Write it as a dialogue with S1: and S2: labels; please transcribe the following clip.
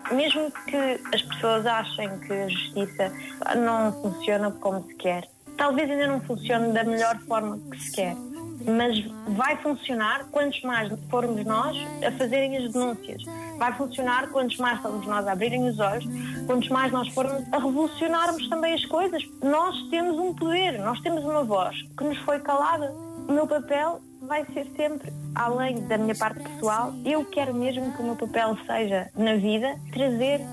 S1: Mesmo que as pessoas achem que a justiça não funciona como se quer, talvez ainda não funcione da melhor forma que se quer, mas vai funcionar quantos mais formos nós a fazerem as denúncias. Vai funcionar quantos mais formos nós a abrirem os olhos, quantos mais nós formos a revolucionarmos também as coisas. Nós temos um poder, nós temos uma voz que nos foi calada. O meu papel vai ser sempre, além da minha parte pessoal, eu quero mesmo que o meu papel seja, na vida, trazer